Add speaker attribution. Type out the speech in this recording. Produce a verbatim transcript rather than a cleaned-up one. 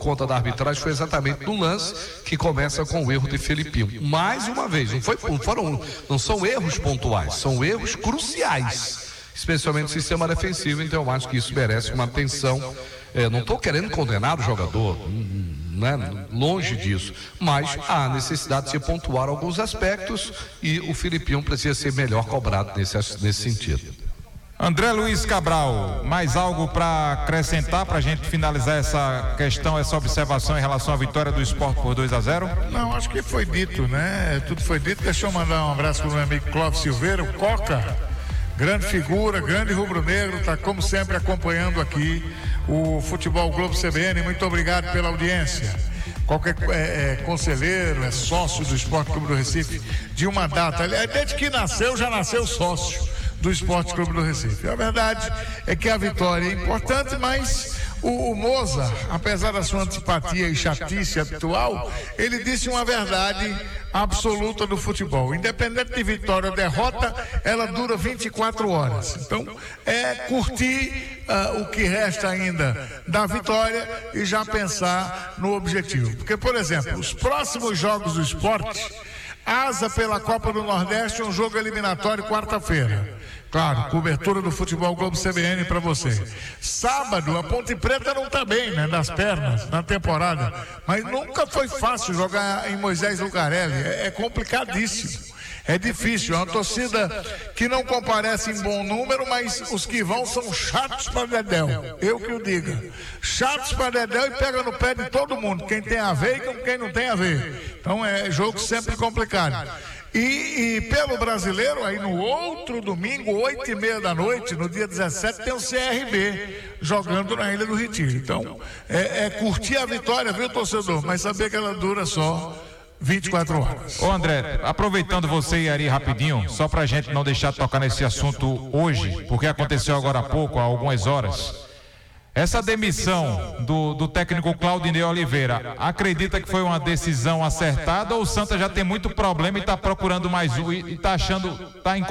Speaker 1: conta da arbitragem foi exatamente no lance que começa com o erro de Felipinho. Mais uma vez, não, foi, não, foram, não são erros pontuais, são erros cruciais, especialmente no sistema defensivo. Então eu acho que isso merece uma atenção. É, não estou querendo condenar o jogador, né? Longe disso, mas há necessidade de se pontuar alguns aspectos e o Felipinho precisa ser melhor cobrado nesse, nesse sentido.
Speaker 2: André Luiz Cabral, mais algo para acrescentar para a gente finalizar essa questão, essa observação em relação à vitória do Sport por dois a zero?
Speaker 3: Não, acho que foi dito, né? Tudo foi dito. Deixa eu mandar um abraço para o meu amigo Clóvis Silveira, o Coca, grande figura, grande rubro-negro, está como sempre acompanhando aqui o Futebol Globo C B N. Muito obrigado pela audiência. Qualquer é, é, conselheiro, é sócio do Esporte Clube do Recife de uma data, aliás, desde que nasceu, já nasceu sócio do Esporte Clube do Recife. A verdade é que a vitória é importante, mas o, o Moza, apesar da sua antipatia e chatice habitual, ele disse uma verdade absoluta do futebol. Independente de vitória ou derrota, ela dura vinte e quatro horas. Então, é curtir uh, o que resta ainda da vitória e já pensar no objetivo. Porque, por exemplo, os próximos jogos do esporte, asa pela Copa do Nordeste, um jogo eliminatório quarta-feira. Claro, cobertura do Futebol Globo C B N para você. Sábado, a Ponte Preta não está bem, né, das pernas, na temporada. Mas nunca foi fácil jogar em Moisés Lucarelli. É, é complicadíssimo. É difícil. É uma torcida que não comparece em bom número, mas os que vão são chatos para Dedéu. Eu que o diga. Chatos para Dedéu e pega no pé de todo mundo. Quem tem a ver e com quem não tem a ver. Então é jogo sempre complicado. E, e pelo brasileiro, aí no outro domingo, oito e meia da noite, no dia dezessete, tem o C R B jogando na Ilha do Retiro. Então, é, é curtir a vitória, viu, torcedor? Mas saber que ela dura só vinte e quatro horas.
Speaker 2: Ô André, aproveitando você e Ari rapidinho, só pra gente não deixar de tocar nesse assunto hoje, porque aconteceu agora há pouco, há algumas horas. Essa demissão do, do técnico Claudinei Oliveira, acredita que foi uma decisão acertada ou o Santa já tem muito problema e está procurando mais um e está achando, está